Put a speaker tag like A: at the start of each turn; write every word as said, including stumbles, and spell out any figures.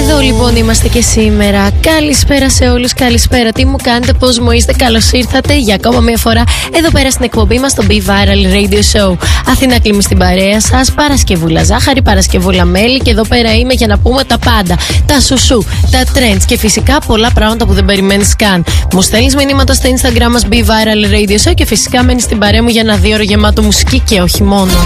A: Εδώ λοιπόν είμαστε και σήμερα. Καλησπέρα σε όλους, καλησπέρα. Τι μου κάνετε, πώς μου είστε, καλώς ήρθατε για ακόμα μια φορά εδώ πέρα στην εκπομπή μας, στο Be Viral Radio Show. Αθήνα Κλίμη στην παρέα σας, Παρασκευούλα Ζάχαρη, Παρασκευούλα Μέλη. Και εδώ πέρα είμαι για να πούμε τα πάντα. Τα σουσού, τα trends και φυσικά πολλά πράγματα που δεν περιμένεις καν. Μου στέλνεις μηνύματα στο Instagram μας Be Viral Radio Show και φυσικά μένεις στην παρέα μου για ένα δύο ώρο γεμάτο μουσική και όχι μόνο.